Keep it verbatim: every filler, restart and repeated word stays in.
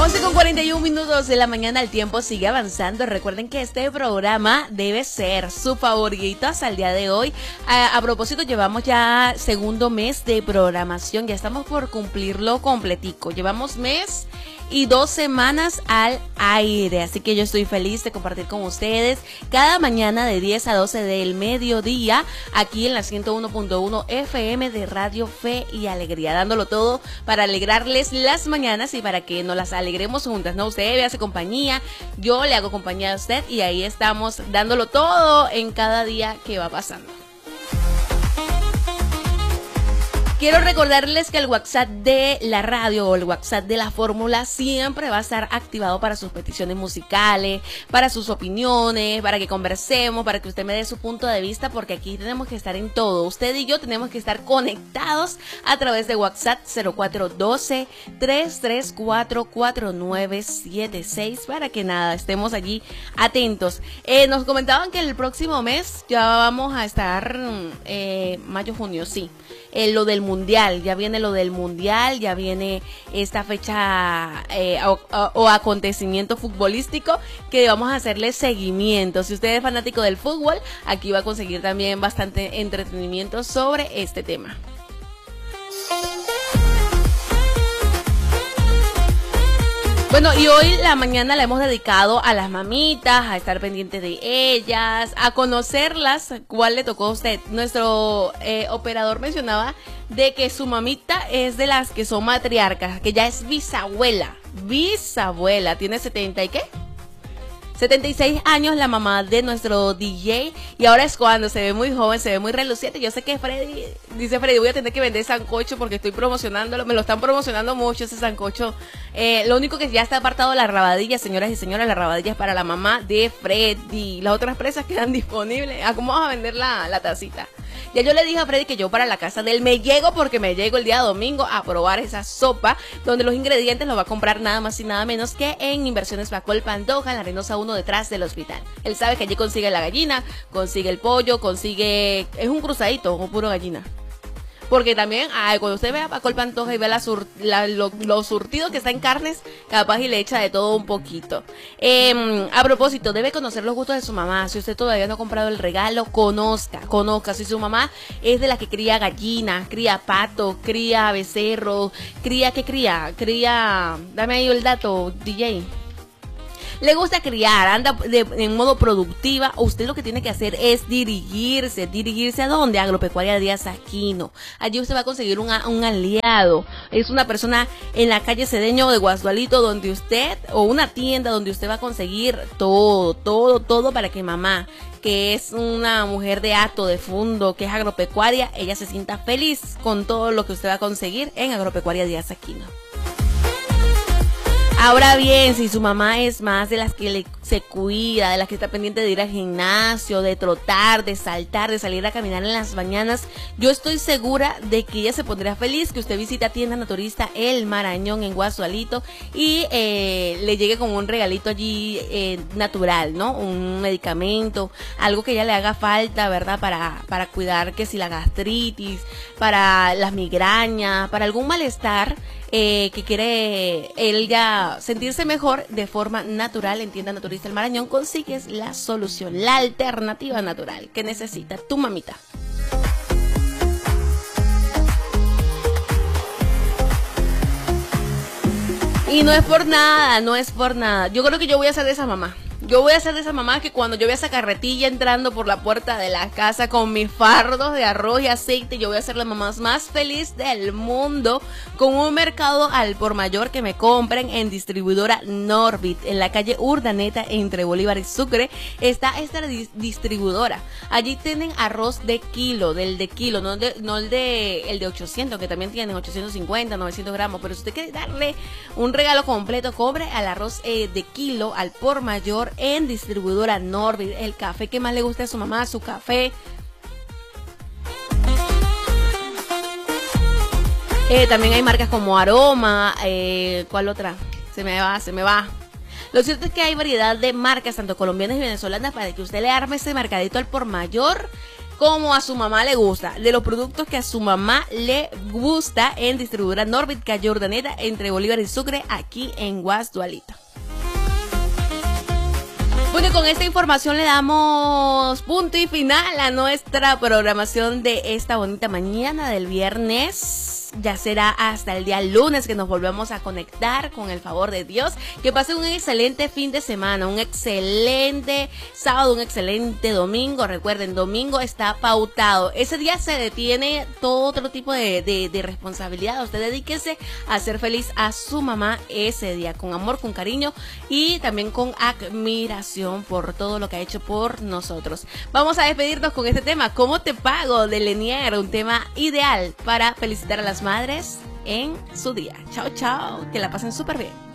once con cuarenta y un minutos de la mañana, el tiempo sigue avanzando. Recuerden que este programa debe ser su favorito hasta el día de hoy. A, a propósito, llevamos ya segundo mes de programación, ya estamos por cumplirlo completico. Llevamos mes y dos semanas al aire, así que yo estoy feliz de compartir con ustedes cada mañana de diez a doce del mediodía aquí en la ciento uno punto uno F M de Radio Fe y Alegría, dándolo todo para alegrarles las mañanas y para que nos las alegremos juntas, ¿no? Usted me hace compañía, yo le hago compañía a usted y ahí estamos dándolo todo en cada día que va pasando. Quiero recordarles que el WhatsApp de la radio o el WhatsApp de la fórmula siempre va a estar activado para sus peticiones musicales, para sus opiniones, para que conversemos, para que usted me dé su punto de vista, porque aquí tenemos que estar en todo. Usted y yo tenemos que estar conectados a través de WhatsApp cero cuatro uno dos, tres tres cuatro, cuatro nueve siete seis para que nada, estemos allí atentos. Eh, nos comentaban que el próximo mes ya vamos a estar, eh, mayo, junio, sí. Eh, lo del mundial, ya viene lo del mundial, ya viene esta fecha eh, o, o, o acontecimiento futbolístico que vamos a hacerle seguimiento. Si usted es fanático del fútbol, aquí va a conseguir también bastante entretenimiento sobre este tema. Bueno, y hoy la mañana la hemos dedicado a las mamitas, a estar pendientes de ellas, a conocerlas. ¿Cuál le tocó a usted? Nuestro eh, operador mencionaba de que su mamita es de las que son matriarcas, que ya es bisabuela, bisabuela, tiene setenta y qué? setenta y seis años la mamá de nuestro D J y ahora es cuando se ve muy joven, se ve muy reluciente. Yo sé que Freddy, dice Freddy, voy a tener que vender sancocho porque estoy promocionándolo, me lo están promocionando mucho ese sancocho. Eh, lo único que ya está apartado la rabadilla, señoras y señores, la rabadilla es para la mamá de Freddy. Las otras presas quedan disponibles. ¿A cómo vamos a vender la, la tacita? Ya yo le dije a Freddy que yo para la casa de él me llego porque me llego el día domingo a probar esa sopa donde los ingredientes los va a comprar nada más y nada menos que en Inversiones Bacol Pantoja, en la Reynosa uno detrás del hospital. Él sabe que allí consigue la gallina, consigue el pollo, consigue... es un cruzadito o puro gallina. Porque también, ay, cuando usted vea a Bacol Pantoja y ve la sur, la, lo, lo surtido que está en carnes, capaz y le echa de todo un poquito. Eh, a propósito, debe conocer los gustos de su mamá. Si usted todavía no ha comprado el regalo, conozca, conozca. Si su mamá es de la que cría gallinas, cría pato, cría becerro, cría, ¿qué cría? Cría, dame ahí el dato, D J. Le gusta criar, anda de, en modo productiva, usted lo que tiene que hacer es dirigirse, dirigirse a dónde, Agropecuaria Díaz Aquino. Allí usted va a conseguir un, un aliado, es una persona en la calle Cedeño de Guasdualito donde usted, o una tienda donde usted va a conseguir todo, todo, todo para que mamá, que es una mujer de hato, de fondo, que es agropecuaria, ella se sienta feliz con todo lo que usted va a conseguir en Agropecuaria Díaz Aquino. Ahora bien, si su mamá es más de las que le, se cuida, de las que está pendiente de ir al gimnasio, de trotar, de saltar, de salir a caminar en las mañanas, yo estoy segura de que ella se pondrá feliz que usted visite a Tienda Naturista El Marañón en Guasualito y eh, le llegue con un regalito allí eh, natural, ¿no? Un medicamento, algo que ella le haga falta, ¿verdad? Para, para cuidar que si la gastritis, para las migrañas, para algún malestar. Eh, que quiere él ya sentirse mejor de forma natural en Tienda Naturista El Marañón, consigues la solución, la alternativa natural que necesita tu mamita. Y no es por nada, no es por nada. Yo creo que yo voy a ser de esa mamá. Yo voy a ser de esa mamá que cuando yo vea esa carretilla entrando por la puerta de la casa con mis fardos de arroz y aceite, yo voy a ser la mamá más feliz del mundo con un mercado al por mayor que me compren en distribuidora Norbit, en la calle Urdaneta entre Bolívar y Sucre. Está esta distribuidora. Allí tienen arroz de kilo, del de kilo, no, de, no el de el de ochocientos, que también tienen ochocientos cincuenta, novecientos gramos. Pero si usted quiere darle un regalo completo, cobre al arroz eh, de kilo al por mayor en distribuidora Norbit. El café que más le gusta a su mamá, su café. Eh, también hay marcas como Aroma, eh, ¿cuál otra? Se me va, se me va. Lo cierto es que hay variedad de marcas, tanto colombianas y venezolanas, para que usted le arme ese mercadito al por mayor como a su mamá le gusta, de los productos que a su mamá le gusta en distribuidora Norbit, calle Urdaneta, entre Bolívar y Sucre, aquí en Guasdualito. Bueno, y con esta información le damos punto y final a nuestra programación de esta bonita mañana del viernes. Ya será hasta el día lunes que nos volvamos a conectar con el favor de Dios. Que pasen un excelente fin de semana, un excelente sábado, un excelente domingo. Recuerden, domingo está pautado. Ese día se detiene todo otro tipo de, de, de responsabilidad. Usted dedíquese a hacer feliz a su mamá ese día, con amor, con cariño y también con admiración por todo lo que ha hecho por nosotros. Vamos a despedirnos con este tema, ¿Cómo te pago?, de Lenier, un tema ideal para felicitar a las madres en su día. Chao, chao, que la pasen súper bien.